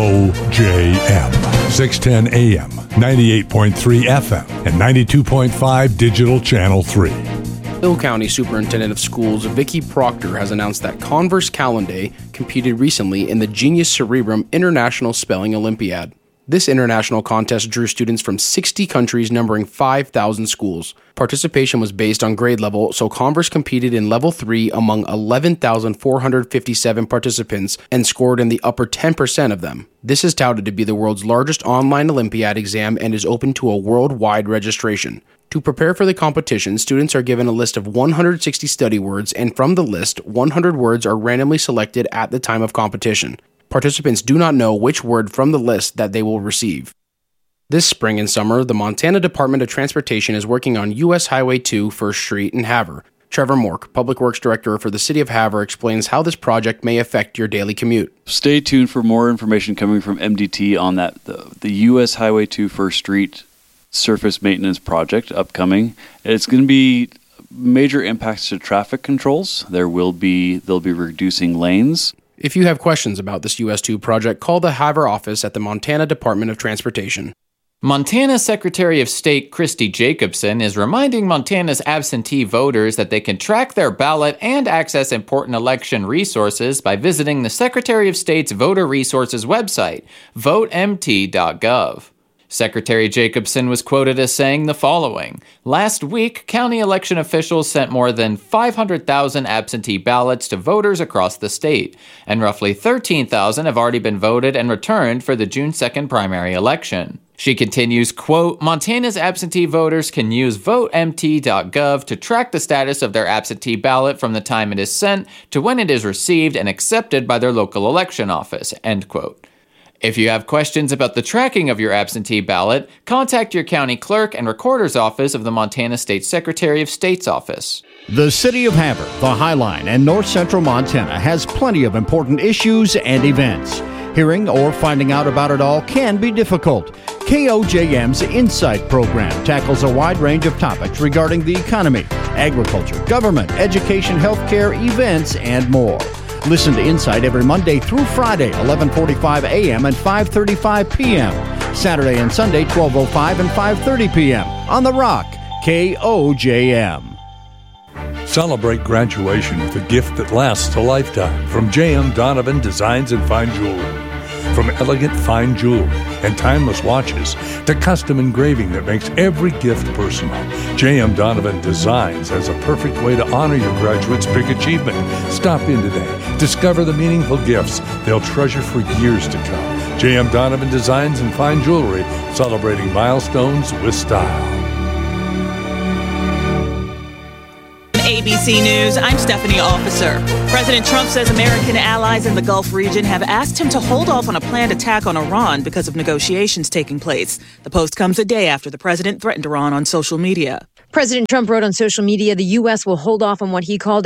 OJM, 610 AM, 98.3 FM, and 92.5 Digital Channel 3. Hill County Superintendent of Schools Vicki Proctor has announced that Converse Calendar competed recently in the Genius Cerebrum International Spelling Olympiad. This international contest drew students from 60 countries numbering 5,000 schools. Participation was based on grade level, so Converse competed in Level 3 among 11,457 participants and scored in the upper 10% of them. This is touted to be the world's largest online Olympiad exam and is open to a worldwide registration. To prepare for the competition, students are given a list of 160 study words, and from the list, 100 words are randomly selected at the time of competition. Participants do not know which word from the list that they will receive. This spring and summer, the Montana Department of Transportation is working on U.S. Highway 2 First Street in Havre. Trevor Mork, Public Works Director for the City of Havre, explains how this project may affect your daily commute. Stay tuned for more information coming from MDT on that the U.S. Highway 2 First Street surface maintenance project upcoming. It's going to be major impacts to traffic controls. They'll be reducing lanes. If you have questions about this US 2 project, call the Havre office at the Montana Department of Transportation. Montana Secretary of State Christy Jacobson is reminding Montana's absentee voters that they can track their ballot and access important election resources by visiting the Secretary of State's Voter Resources website, votemt.gov. Secretary Jacobson was quoted as saying the following: "Last week, county election officials sent more than 500,000 absentee ballots to voters across the state, and roughly 13,000 have already been voted and returned for the June 2nd primary election." She continues, quote, "Montana's absentee voters can use votemt.gov to track the status of their absentee ballot from the time it is sent to when it is received and accepted by their local election office," end quote. If you have questions about the tracking of your absentee ballot, contact your county clerk and recorder's office of the Montana State Secretary of State's office. The City of Havre, the Highline, and North Central Montana has plenty of important issues and events. Hearing or finding out about it all can be difficult. KOJM's Insight program tackles a wide range of topics regarding the economy, agriculture, government, education, healthcare, events, and more. Listen to Insight every Monday through Friday, 11:45 a.m. and 5:35 p.m. Saturday and Sunday, 12:05 and 5:30 p.m. on The Rock, KOJM. Celebrate graduation with a gift that lasts a lifetime from J.M. Donovan Designs and Fine Jewelry. From elegant fine jewelry and timeless watches to custom engraving that makes every gift personal, J.M. Donovan Designs has a perfect way to honor your graduate's big achievement. Stop in today. Discover the meaningful gifts they'll treasure for years to come. J.M. Donovan Designs and Fine Jewelry, celebrating milestones with style. ABC News, I'm Stephanie Officer. President Trump says American allies in the Gulf region have asked him to hold off on a planned attack on Iran because of negotiations taking place. The post comes a day after the president threatened Iran on social media. President Trump wrote on social media the U.S. will hold off on what he called